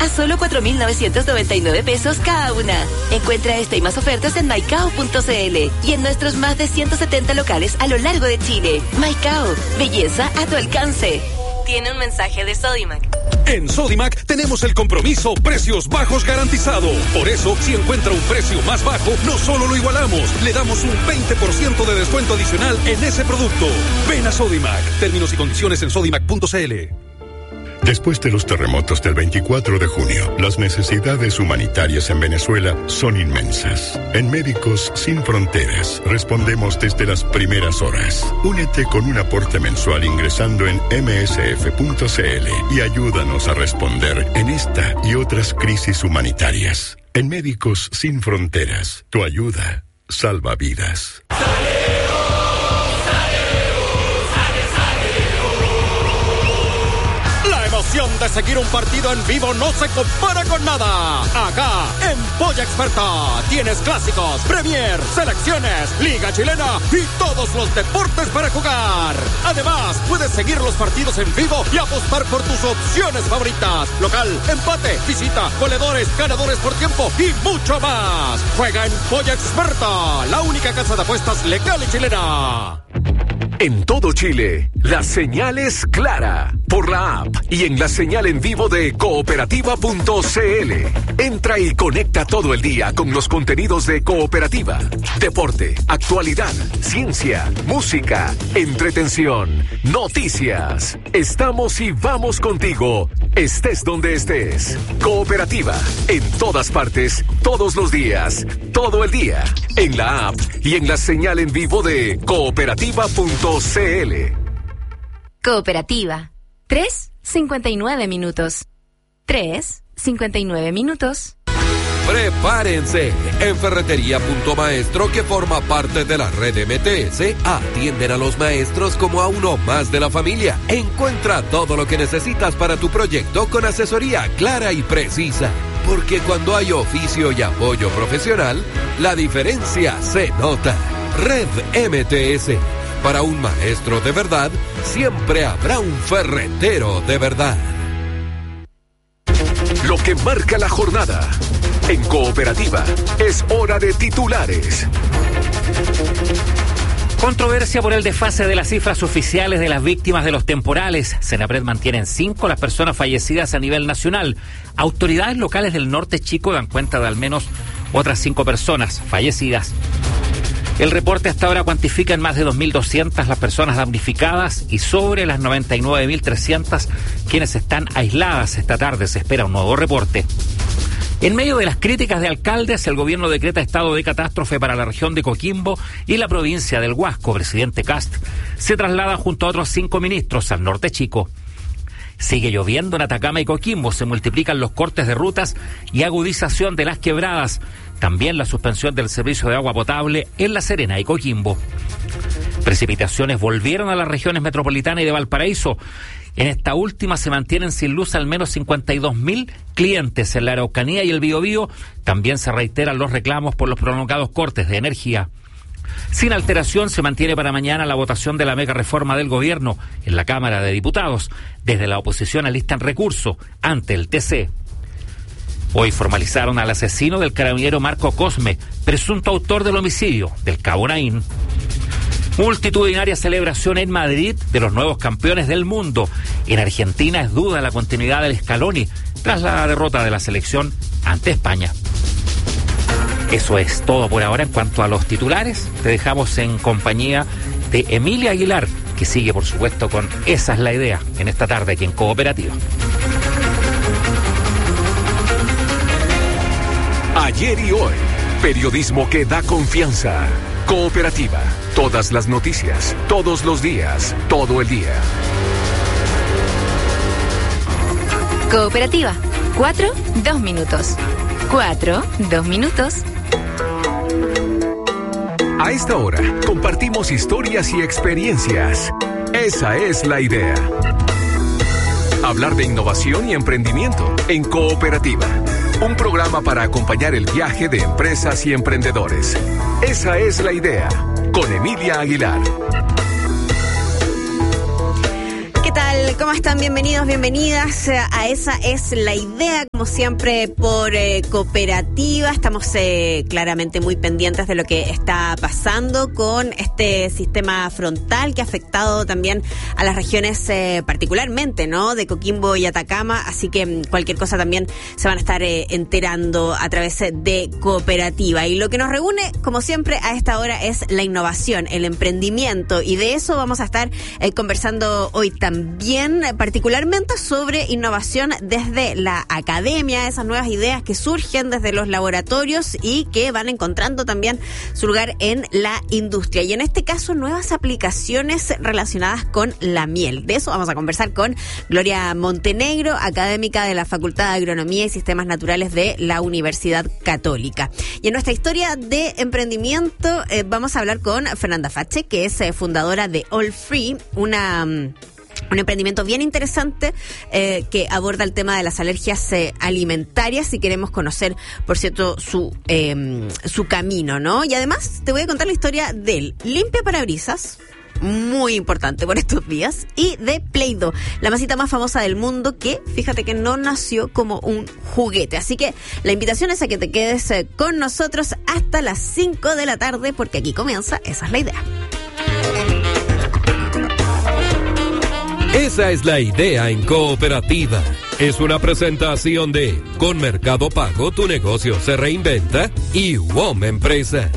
a solo 4.999 pesos cada una. Encuentra esta y más ofertas en maicao.cl y en nuestros más de 170 locales a lo largo de Chile. Maicao, belleza a tu alcance. Tiene un mensaje de Sodimac. En Sodimac tenemos el compromiso precios bajos garantizado. Por eso, si encuentra un precio más bajo, no solo lo igualamos, le damos un 20% de descuento adicional en ese producto. Ven a Sodimac. Términos y condiciones en sodimac.cl. Después de los terremotos del 24 de junio, las necesidades humanitarias en Venezuela son inmensas. En Médicos Sin Fronteras respondemos desde las primeras horas. Únete con un aporte mensual ingresando en msf.cl y ayúdanos a responder en esta y otras crisis humanitarias. En Médicos Sin Fronteras, tu ayuda salva vidas. De seguir un partido en vivo no se compara con nada. Acá, en Polla Experta, tienes clásicos, Premier, selecciones, Liga Chilena y todos los deportes para jugar. Además, puedes seguir los partidos en vivo y apostar por tus opciones favoritas. Local, empate, visita, goleadores, ganadores por tiempo y mucho más. Juega en Polla Experta, la única casa de apuestas legal y chilena. En todo Chile, la señal es clara por la app y en la señal en vivo de cooperativa.cl. Entra y conecta todo el día con los contenidos de Cooperativa. Deporte, actualidad, ciencia, música, entretención, noticias. Estamos y vamos contigo, estés donde estés. Cooperativa, en todas partes, todos los días, todo el día. En la app y en la señal en vivo de cooperativa.cl. Cooperativa. 3:59 minutos. 3:59 minutos. Prepárense. En Ferretería Punto Maestro, que forma parte de la red MTS, atienden a los maestros como a uno más de la familia. Encuentra todo lo que necesitas para tu proyecto con asesoría clara y precisa. Porque cuando hay oficio y apoyo profesional, la diferencia se nota. Red MTS. Para un maestro de verdad, siempre habrá un ferretero de verdad. Lo que marca la jornada. En Cooperativa, es hora de titulares. Controversia por el desfase de las cifras oficiales de las víctimas de los temporales. Senapred mantiene en 5 las personas fallecidas a nivel nacional. Autoridades locales del norte chico dan cuenta de al menos otras 5 personas fallecidas. El reporte hasta ahora cuantifica en más de 2.200 las personas damnificadas y sobre las 99.300 quienes están aisladas. Esta tarde se espera un nuevo reporte. En medio de las críticas de alcaldes, el gobierno decreta estado de catástrofe para la región de Coquimbo y la provincia del Huasco. Presidente Kast se traslada junto a otros 5 ministros al norte chico. Sigue lloviendo en Atacama y Coquimbo, se multiplican los cortes de rutas y agudización de las quebradas. También la suspensión del servicio de agua potable en La Serena y Coquimbo. Precipitaciones volvieron a las regiones metropolitana y de Valparaíso. En esta última se mantienen sin luz al menos 52.000 clientes. En la Araucanía y el Biobío también se reiteran los reclamos por los prolongados cortes de energía. Sin alteración se mantiene para mañana la votación de la mega reforma del gobierno en la Cámara de Diputados. Desde la oposición alistan recurso ante el TC. Hoy formalizaron al asesino del carabinero Marco Cosme, presunto autor del homicidio del Cabo Naín. Multitudinaria celebración en Madrid de los nuevos campeones del mundo. En Argentina es duda la continuidad del Scaloni tras la derrota de la selección ante España. Eso es todo por ahora en cuanto a los titulares. Te dejamos en compañía de Emilia Aguilar, que sigue, por supuesto, con Esa es la idea en esta tarde aquí en Cooperativa. Ayer y hoy, periodismo que da confianza. Cooperativa, todas las noticias, todos los días, todo el día. Cooperativa, 4:02 minutos. 4:02 minutos. A esta hora, compartimos historias y experiencias. Esa es la idea. Hablar de innovación y emprendimiento en Cooperativa. Un programa para acompañar el viaje de empresas y emprendedores. Esa es la idea. Con Emilia Aguilar. ¿Qué tal? tal? ¿Cómo están? Bienvenidos, bienvenidas a Esa es la Idea, como siempre por Cooperativa. Estamos claramente muy pendientes de lo que está pasando con este sistema frontal que ha afectado también a las regiones particularmente, ¿no?, de Coquimbo y Atacama, así que cualquier cosa también se van a estar enterando a través de Cooperativa. Y lo que nos reúne, como siempre, a esta hora es la innovación, el emprendimiento, y de eso vamos a estar conversando hoy también, particularmente sobre innovación desde la academia, esas nuevas ideas que surgen desde los laboratorios y que van encontrando también su lugar en la industria. Y en este caso, nuevas aplicaciones relacionadas con la miel. De eso vamos a conversar con Gloria Montenegro, académica de la Facultad de Agronomía y Sistemas Naturales de la Universidad Católica. Y en nuestra historia de emprendimiento vamos a hablar con Fernanda Fache, que es fundadora de All Free, un emprendimiento bien interesante que aborda el tema de las alergias alimentarias, y queremos conocer, por cierto, su camino, ¿no? Y además te voy a contar la historia del limpia parabrisas, muy importante por estos días, y de Play-Doh, la masita más famosa del mundo, que fíjate que no nació como un juguete. Así que la invitación es a que te quedes con nosotros hasta las 5 de la tarde, porque aquí comienza Esa es la Idea. Esa es la Idea en Cooperativa. Es una presentación de Con Mercado Pago tu negocio se reinventa y WOM Empresas.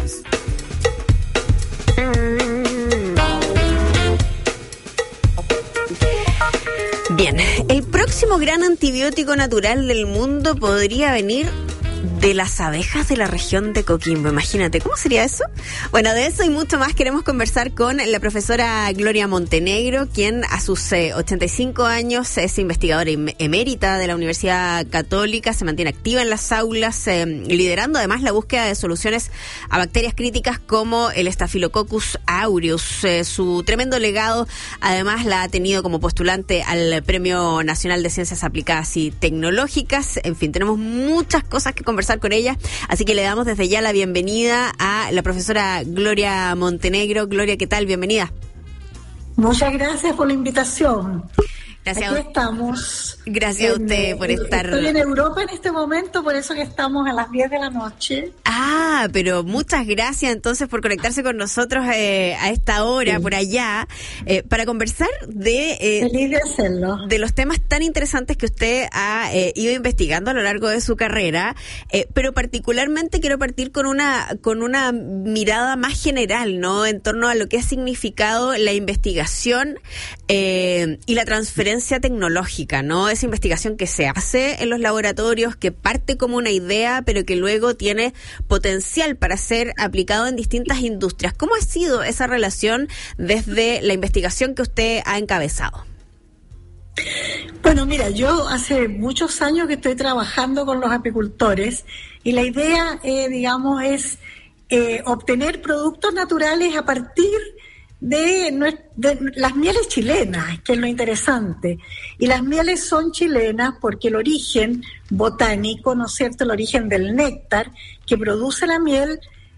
Bien, el próximo gran antibiótico natural del mundo podría venir de las abejas de la región de Coquimbo. Imagínate, ¿cómo sería eso? Bueno, de eso y mucho más queremos conversar con la profesora Gloria Montenegro, quien a sus 85 años es investigadora emérita de la Universidad Católica, se mantiene activa en las aulas, liderando además la búsqueda de soluciones a bacterias críticas como el Staphylococcus aureus. Su tremendo legado además la ha tenido como postulante al Premio Nacional de Ciencias Aplicadas y Tecnológicas. En fin, tenemos muchas cosas que conversar con ella, así que le damos desde ya la bienvenida a la profesora Gloria Montenegro. Gloria, ¿qué tal? Bienvenida. Muchas gracias por la invitación. Gracias. Aquí estamos. Gracias a usted por estar. Estoy en Europa en este momento, por eso que estamos a las 10 de la noche. Ah, pero muchas gracias entonces por conectarse con nosotros a esta hora, sí, por allá, para conversar Feliz de hacerlo. De los temas tan interesantes que usted ha ido investigando a lo largo de su carrera, pero particularmente quiero partir con una mirada más general, ¿no?, en torno a lo que ha significado la investigación y la transferencia tecnológica, ¿no? Esa investigación que se hace en los laboratorios, que parte como una idea, pero que luego tiene potencial para ser aplicado en distintas industrias. ¿Cómo ha sido esa relación desde la investigación que usted ha encabezado? Bueno, mira, yo hace muchos años que estoy trabajando con los apicultores, y la idea, es obtener productos naturales a partir de las mieles chilenas, que es lo interesante. Y las mieles son chilenas porque el origen botánico, ¿no es cierto?, el origen del néctar que produce la miel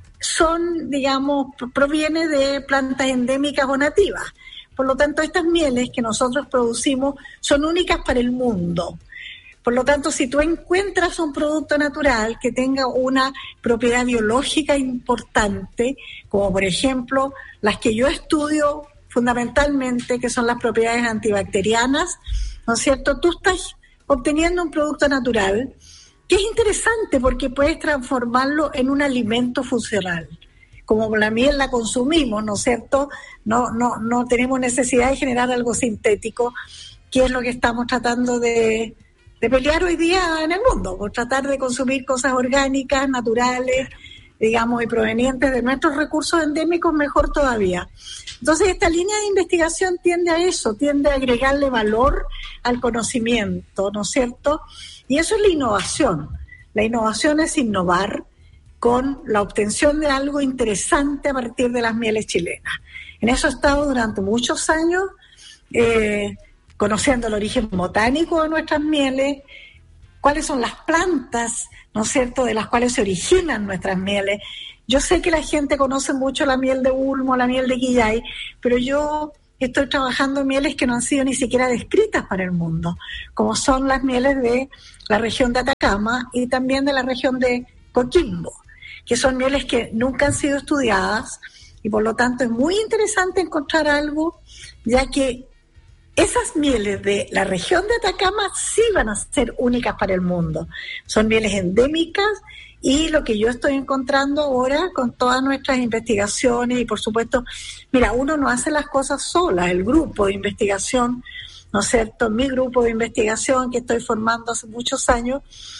proviene de plantas endémicas o nativas. Por lo tanto, estas mieles que nosotros producimos son únicas para el mundo. Por lo tanto, si tú encuentras un producto natural que tenga una propiedad biológica importante, como por ejemplo las que yo estudio fundamentalmente, que son las propiedades antibacterianas, ¿no es cierto?, tú estás obteniendo un producto natural que es interesante porque puedes transformarlo en un alimento funcional. Como la miel la consumimos, ¿no es cierto?, no tenemos necesidad de generar algo sintético, que es lo que estamos tratando de pelear hoy día en el mundo, por tratar de consumir cosas orgánicas, naturales, y provenientes de nuestros recursos endémicos, mejor todavía. Entonces, esta línea de investigación tiende a eso, tiende a agregarle valor al conocimiento, ¿no es cierto? Y eso es la innovación. La innovación es innovar con la obtención de algo interesante a partir de las mieles chilenas. En eso he estado durante muchos años, conociendo el origen botánico de nuestras mieles, cuáles son las plantas, ¿no es cierto?, de las cuales se originan nuestras mieles. Yo sé que la gente conoce mucho la miel de Ulmo, la miel de Quillay, pero yo estoy trabajando mieles que no han sido ni siquiera descritas para el mundo, como son las mieles de la región de Atacama y también de la región de Coquimbo, que son mieles que nunca han sido estudiadas y por lo tanto es muy interesante encontrar algo, ya que esas mieles de la región de Atacama sí van a ser únicas para el mundo. Son mieles endémicas y lo que yo estoy encontrando ahora con todas nuestras investigaciones y por supuesto, mira, uno no hace las cosas sola, el grupo de investigación, ¿no es cierto? Mi grupo de investigación que estoy formando hace muchos años,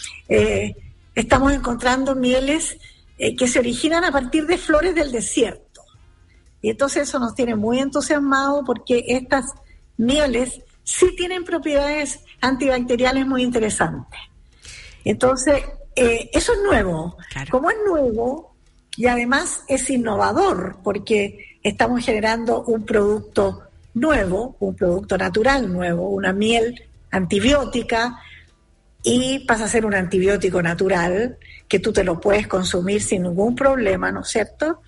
estamos encontrando mieles que se originan a partir de flores del desierto. Y entonces eso nos tiene muy entusiasmados porque estas mieles sí tienen propiedades antibacteriales muy interesantes. Entonces, eso es nuevo. Claro. Como es nuevo y además es innovador porque estamos generando un producto nuevo, un producto natural nuevo, una miel antibiótica y pasa a ser un antibiótico natural que tú te lo puedes consumir sin ningún problema, ¿no es cierto?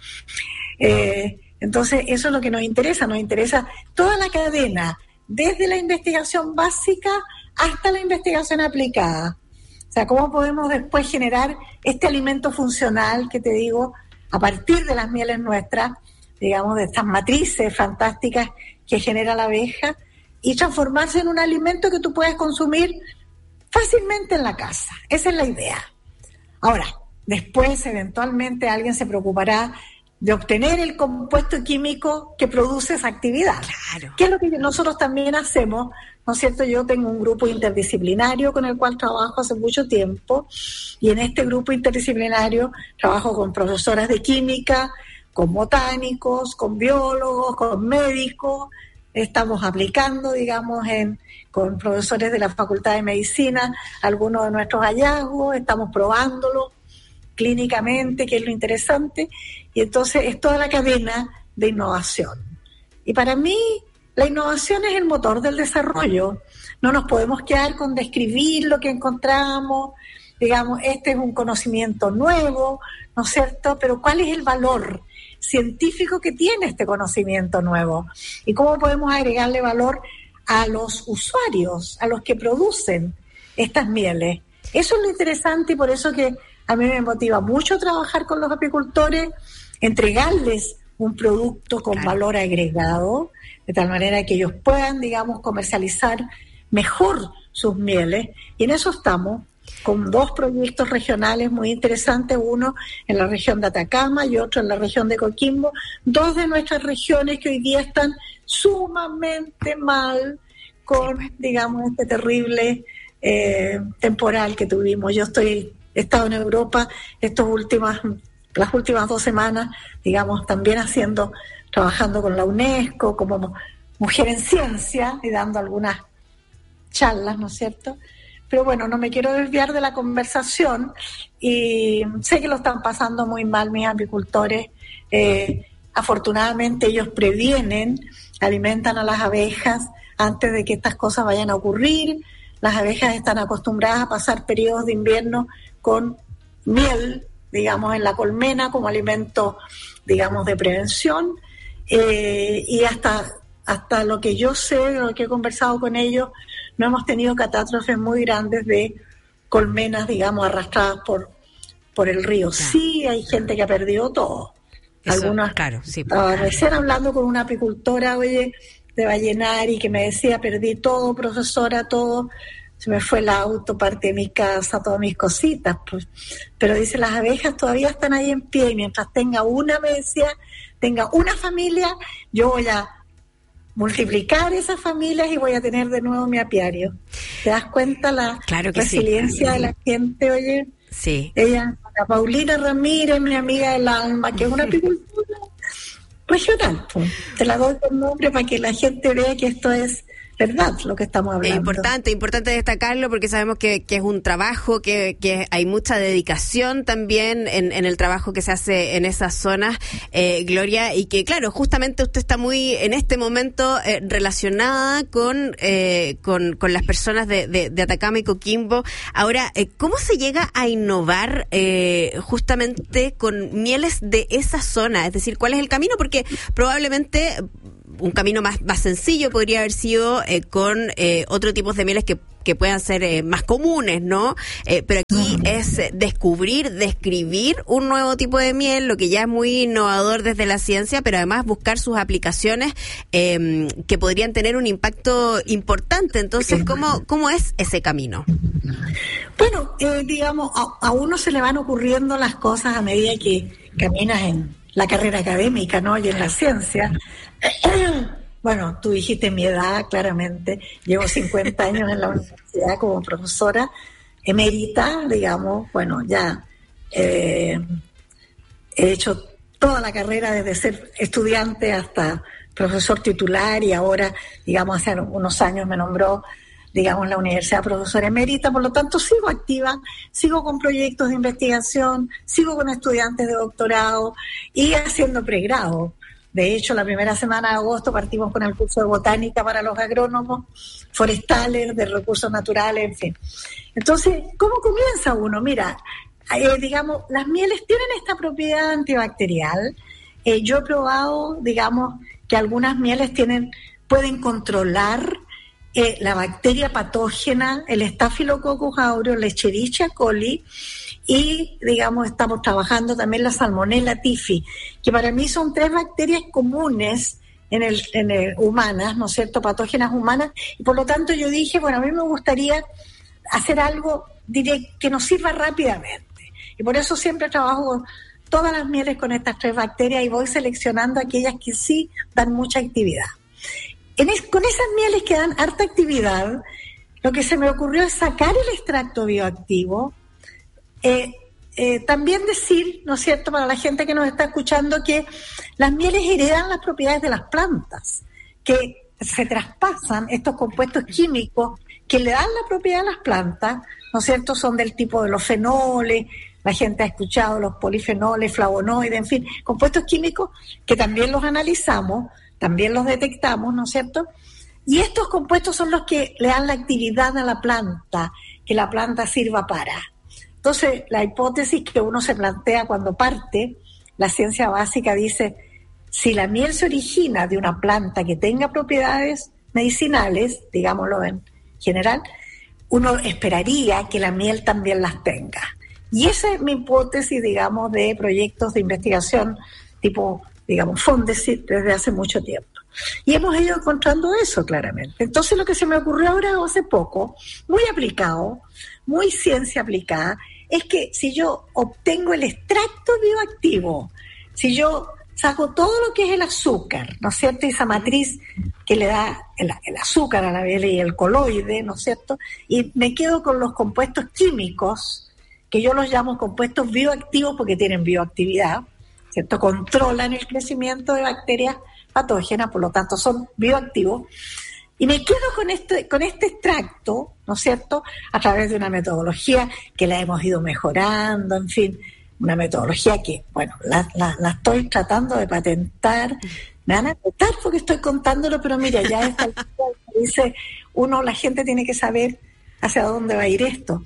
Entonces, eso es lo que nos interesa toda la cadena, desde la investigación básica hasta la investigación aplicada. O sea, cómo podemos después generar este alimento funcional que te digo, a partir de las mieles nuestras, digamos, de estas matrices fantásticas que genera la abeja, y transformarse en un alimento que tú puedes consumir fácilmente en la casa. Esa es la idea. Ahora, después, eventualmente, alguien se preocupará de obtener el compuesto químico que produce esa actividad. Claro. Que es lo que nosotros también hacemos, ¿no es cierto? Yo tengo un grupo interdisciplinario con el cual trabajo hace mucho tiempo, y en este grupo interdisciplinario trabajo con profesoras de química, con botánicos, con biólogos, con médicos. Estamos aplicando, digamos, con profesores de la Facultad de Medicina algunos de nuestros hallazgos, estamos probándolo clínicamente, que es lo interesante, y entonces es toda la cadena de innovación. Y para mí, la innovación es el motor del desarrollo. No nos podemos quedar con describir lo que encontramos, digamos, este es un conocimiento nuevo, ¿no es cierto? Pero ¿cuál es el valor científico que tiene este conocimiento nuevo? ¿Y cómo podemos agregarle valor a los usuarios, a los que producen estas mieles? Eso es lo interesante y por eso que a mí me motiva mucho trabajar con los apicultores, entregarles un producto con valor agregado, de tal manera que ellos puedan, digamos, comercializar mejor sus mieles. Y en eso estamos, con 2 proyectos regionales muy interesantes, uno en la región de Atacama y otro en la región de Coquimbo, 2 de nuestras regiones que hoy día están sumamente mal con, digamos, este terrible temporal que tuvimos. Yo he estado en Europa las últimas 2 semanas, digamos, también trabajando con la UNESCO como mujer en ciencia y dando algunas charlas, ¿no es cierto? Pero bueno, no me quiero desviar de la conversación y sé que lo están pasando muy mal mis apicultores. Afortunadamente ellos previenen, alimentan a las abejas antes de que estas cosas vayan a ocurrir. Las abejas están acostumbradas a pasar periodos de invierno con miel, digamos, en la colmena como alimento, digamos, de prevención. Y hasta lo que yo sé, lo que he conversado con ellos, no hemos tenido catástrofes muy grandes de colmenas, digamos, arrastradas por el río. Claro. Sí, hay gente que ha perdido todo. Eso, algunas, claro, sí. Recién hablando con una apicultora, oye, de Vallenari, que me decía, perdí todo, profesora, todo, se me fue el auto, parte de mi casa, todas mis cositas, pues. Pero dice, las abejas todavía están ahí en pie, y mientras tenga una familia, yo voy a multiplicar esas familias y voy a tener de nuevo mi apiario. ¿Te das cuenta la resiliencia de la gente, oye? Sí. Ella, la Paulina Ramírez, mi amiga del alma, que es una apicultura regional, pues. Te la doy con nombre para que la gente vea que esto es verdad lo que estamos hablando. Es importante destacarlo porque sabemos que es un trabajo, que hay mucha dedicación también en el trabajo que se hace en esas zonas, Gloria, y que claro, justamente usted está muy en este momento relacionada con las personas de Atacama y Coquimbo. Ahora, ¿cómo se llega a innovar justamente con mieles de esa zona? Es decir, ¿cuál es el camino? Porque probablemente un camino más sencillo podría haber sido con otro tipo de mieles que puedan ser más comunes, ¿no? Pero aquí es describir un nuevo tipo de miel, lo que ya es muy innovador desde la ciencia, pero además buscar sus aplicaciones que podrían tener un impacto importante. Entonces, ¿cómo es ese camino? Bueno, digamos, a uno se le van ocurriendo las cosas a medida que caminas en la carrera académica, ¿no? Y en la ciencia. Bueno, tú dijiste mi edad, claramente. Llevo 50 años en la universidad como profesora emérita, digamos. Bueno, ya he hecho toda la carrera desde ser estudiante hasta profesor titular y ahora, digamos, hace unos años me nombró, digamos, la universidad profesora emérita. Por lo tanto, sigo activa, sigo con proyectos de investigación, sigo con estudiantes de doctorado y haciendo pregrado. De hecho, la primera semana de agosto partimos con el curso de botánica para los agrónomos, forestales, de recursos naturales, en fin. Entonces, ¿cómo comienza uno? Mira, digamos, las mieles tienen esta propiedad antibacterial. Yo he probado, digamos, que algunas mieles pueden controlar la bacteria patógena, el Staphylococcus aureus, el Escherichia coli, y, digamos, estamos trabajando también la Salmonella typhi, que para mí son 3 bacterias comunes en el humanas, ¿no es cierto?, patógenas humanas, y por lo tanto yo dije, bueno, a mí me gustaría hacer algo que nos sirva rápidamente, y por eso siempre trabajo todas las mieles con estas 3 bacterias y voy seleccionando aquellas que sí dan mucha actividad. Con esas mieles que dan harta actividad, lo que se me ocurrió es sacar el extracto bioactivo. También decir, ¿no es cierto?, para la gente que nos está escuchando, que las mieles heredan las propiedades de las plantas, que se traspasan estos compuestos químicos que le dan la propiedad a las plantas, ¿no es cierto?, son del tipo de los fenoles, la gente ha escuchado los polifenoles, flavonoides, en fin, compuestos químicos que también los analizamos, también los detectamos, ¿no es cierto? Y estos compuestos son los que le dan la actividad a la planta, que la planta sirva para. Entonces, la hipótesis que uno se plantea cuando parte, la ciencia básica dice, si la miel se origina de una planta que tenga propiedades medicinales, digámoslo en general, uno esperaría que la miel también las tenga. Y esa es mi hipótesis, digamos, de proyectos de investigación tipo, digamos, Fondesit desde hace mucho tiempo. Y hemos ido encontrando eso claramente. Entonces lo que se me ocurrió ahora hace poco, muy aplicado, muy ciencia aplicada, es que si yo obtengo el extracto bioactivo, si yo saco todo lo que es el azúcar, ¿no es cierto? Esa matriz que le da el azúcar a la miel y el coloide, ¿no es cierto? Y me quedo con los compuestos químicos, que yo los llamo compuestos bioactivos porque tienen bioactividad, ¿cierto? Controlan el crecimiento de bacterias patógenas, por lo tanto son bioactivos. Y me quedo con este extracto, ¿no es cierto?, a través de una metodología que la hemos ido mejorando, en fin, una metodología que, bueno, la estoy tratando de patentar. Me van a patentar porque estoy contándolo, pero mira, ya está el dice uno, la gente tiene que saber hacia dónde va a ir esto.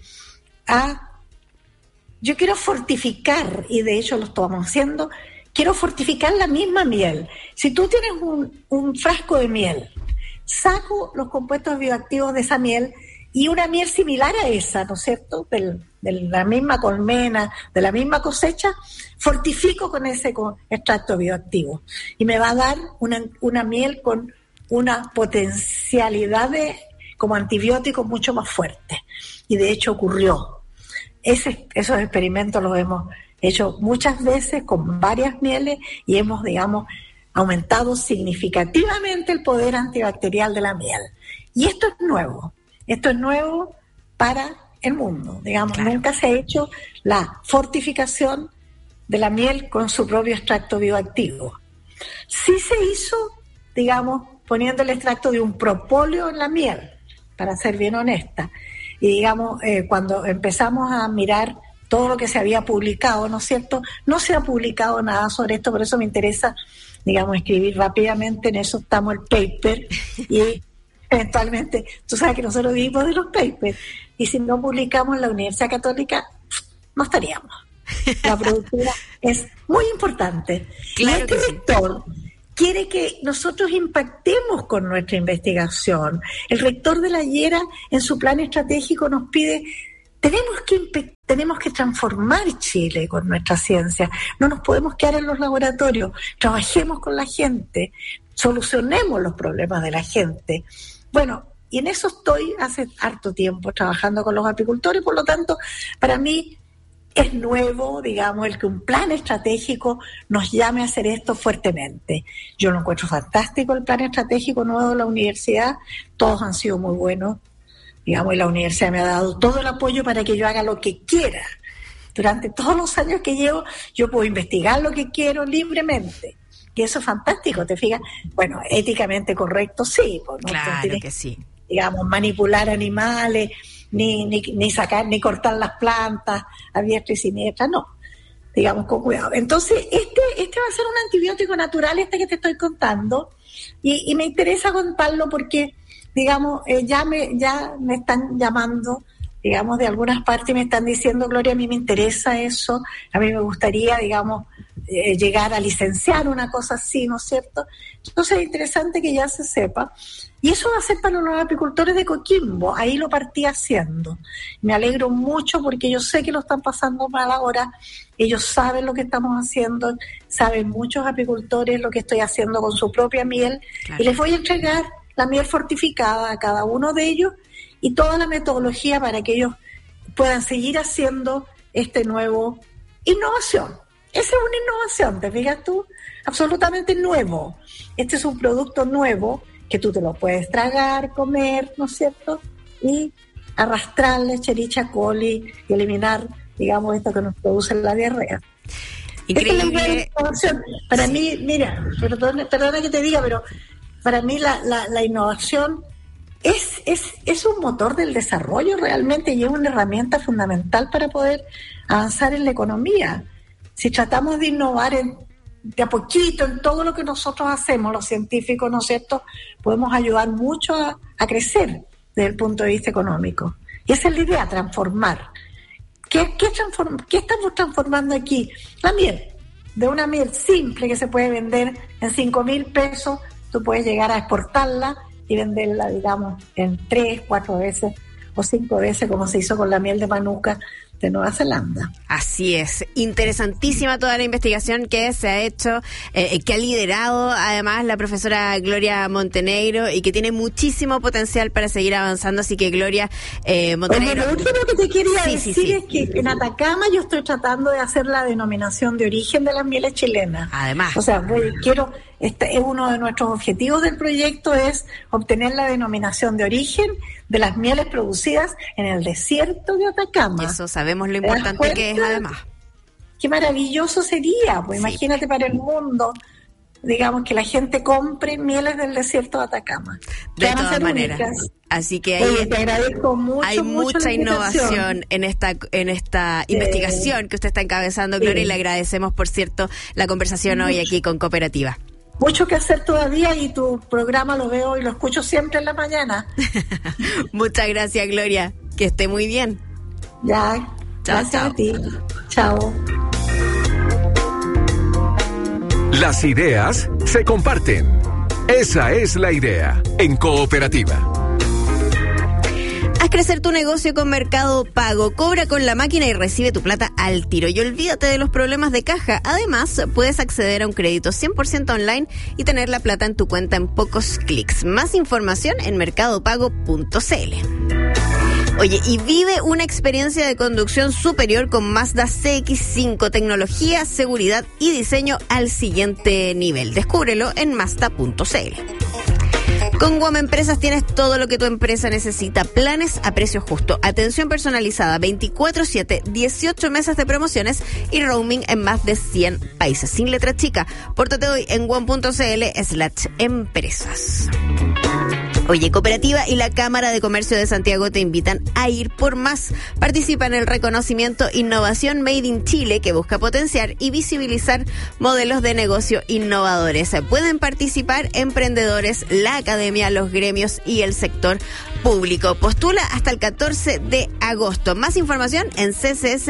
Yo quiero fortificar, y de hecho lo estamos haciendo, quiero fortificar la misma miel. Si tú tienes un frasco de miel, saco los compuestos bioactivos de esa miel y una miel similar a esa, ¿no es cierto?, de la misma colmena, de la misma cosecha, fortifico con ese extracto bioactivo. Y me va a dar una miel con una potencialidad como antibiótico mucho más fuerte. Y de hecho ocurrió. Esos experimentos los hemos hecho muchas veces con varias mieles y hemos, digamos, aumentado significativamente el poder antibacterial de la miel. Y esto es nuevo para el mundo, digamos, claro. Nunca se ha hecho la fortificación de la miel con su propio extracto bioactivo. Sí se hizo, digamos, poniendo el extracto de un propóleo en la miel, para ser bien honesta. Y digamos, cuando empezamos a mirar todo lo que se había publicado, ¿no es cierto? No se ha publicado nada sobre esto, por eso me interesa, digamos, escribir rápidamente, en eso estamos el paper, y eventualmente, tú sabes que nosotros vivimos de los papers, y si no publicamos en la Universidad Católica, no estaríamos. La productividad es muy importante. Claro, y este rector, quiere que nosotros impactemos con nuestra investigación. El rector de la Llera, en su plan estratégico, nos pide, tenemos que transformar Chile con nuestra ciencia. No nos podemos quedar en los laboratorios. Trabajemos con la gente, solucionemos los problemas de la gente. Bueno, y en eso estoy hace harto tiempo trabajando con los apicultores, por lo tanto, para mí es nuevo, digamos, el que un plan estratégico nos llame a hacer esto fuertemente. Yo lo encuentro fantástico, el plan estratégico nuevo de la universidad. Todos han sido muy buenos, digamos, y la universidad me ha dado todo el apoyo para que yo haga lo que quiera. Durante todos los años que llevo, yo puedo investigar lo que quiero libremente. Y eso es fantástico, ¿te fijas? Bueno, éticamente correcto, sí. Pues, ¿no? Claro que sí. Digamos, manipular animales, ni sacar, ni cortar las plantas a diestra y siniestra, no, digamos, con cuidado. Entonces, este va a ser un antibiótico natural, que te estoy contando, y me interesa contarlo porque, digamos, ya me están llamando, digamos, de algunas partes me están diciendo, Gloria, a mí me interesa eso, a mí me gustaría, digamos, llegar a licenciar una cosa así, ¿no es cierto? Entonces es interesante que ya se sepa. Y eso va a ser para los apicultores de Coquimbo, ahí lo partí haciendo. Me alegro mucho porque yo sé que lo están pasando mal ahora, ellos saben lo que estamos haciendo, saben muchos apicultores lo que estoy haciendo con su propia miel, claro. Y les voy a entregar la miel fortificada a cada uno de ellos y toda la metodología para que ellos puedan seguir haciendo este nuevo innovación. Esa es una innovación, ¿te fijas tú? Absolutamente nuevo. Este es un producto nuevo que tú te lo puedes tragar, comer, ¿no es cierto? Y arrastrarle Escherichia coli y eliminar, digamos, esto que nos produce la diarrea. Increíble. Para mí, mira, perdona que te diga, pero para mí la innovación es un motor del desarrollo realmente y es una herramienta fundamental para poder avanzar en la economía. Si tratamos de innovar de a poquito en todo lo que nosotros hacemos, los científicos, ¿no es cierto?, podemos ayudar mucho a crecer desde el punto de vista económico. Y esa es la idea, transformar. ¿Qué estamos transformando aquí? La miel. De una miel simple que se puede vender en 5,000 pesos, tú puedes llegar a exportarla y venderla, digamos, en 3, 4 veces o 5 veces, como se hizo con la miel de manuka de Nueva Zelanda. Así es, interesantísima toda la investigación que se ha hecho, que ha liderado además la profesora Gloria Montenegro y que tiene muchísimo potencial para seguir avanzando, así que Gloria Montenegro. Lo último que te quería decir es que en Atacama yo estoy tratando de hacer la denominación de origen de las mieles chilenas. Además. O sea, este es uno de nuestros objetivos del proyecto, es obtener la denominación de origen de las mieles producidas en el desierto de Atacama. Eso sabemos lo importante que es además. Qué maravilloso sería, pues sí. Imagínate para el mundo, digamos, que la gente compre mieles del desierto de Atacama. De todas maneras. Únicas. Así que ahí te agradezco mucho, hay mucha innovación en esta investigación que usted está encabezando, Gloria, y le agradecemos, por cierto, la conversación hoy aquí con Cooperativa. Mucho que hacer todavía y tu programa lo veo y lo escucho siempre en la mañana. Muchas gracias, Gloria. Que esté muy bien. Ya, chao, gracias chao. a ti. Chao. Las ideas se comparten. Esa es la idea en Cooperativa. Haz crecer tu negocio con Mercado Pago. Cobra con la máquina y recibe tu plata al tiro. Y olvídate de los problemas de caja. Además, puedes acceder a un crédito 100% online y tener la plata en tu cuenta en pocos clics. Más información en mercadopago.cl. Oye, y vive una experiencia de conducción superior con Mazda CX-5. Tecnología, seguridad y diseño al siguiente nivel. Descúbrelo en Mazda.cl. Con Guam Empresas tienes todo lo que tu empresa necesita. Planes a precio justo, atención personalizada 24/7, 18 meses de promociones y roaming en más de 100 países. Sin letra chica, pórtate hoy en guam.cl/empresas. Oye, Cooperativa y la Cámara de Comercio de Santiago te invitan a ir por más. Participa en el reconocimiento Innovación Made in Chile, que busca potenciar y visibilizar modelos de negocio innovadores. Pueden participar emprendedores, la academia, los gremios y el sector público. Postula hasta el 14 de agosto. Más información en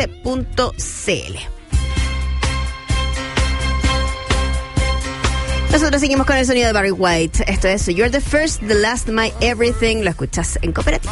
ccs.cl. Nosotros seguimos con el sonido de Barry White. Esto es You're the First, the Last, My Everything. Lo escuchas en Cooperativa.